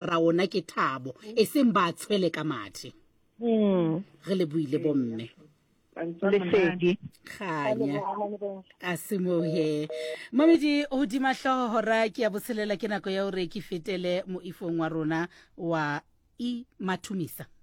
ra ona ke Thabo e seng ba tshwele ka mathe re le buile bomme Lesedi khanya a semohe mamedi o di mahlo hora ke ya boselela ke nako ya hore ke fetele moifong wa rona wa I Mathumisa.